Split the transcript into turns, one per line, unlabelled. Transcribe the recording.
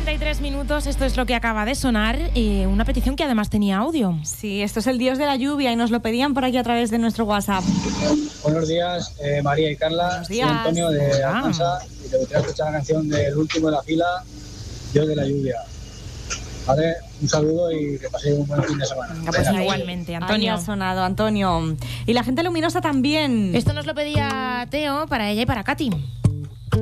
8:33 minutos, esto es lo que acaba de sonar, una petición que además tenía audio.
Sí, esto es el Dios de la lluvia y nos lo pedían por aquí a través de nuestro WhatsApp.
Buenos días, María y Carla.
Buenos días.
Soy Antonio de Almansa y te gustaría escuchar la canción del último de la fila, Dios de la lluvia. Vale, un saludo y que paséis un buen fin de semana.
Venga, pues igualmente, Antonio.
Ahí ha sonado, Antonio. Y la gente luminosa también.
Esto nos lo pedía Teo para ella y para Katy.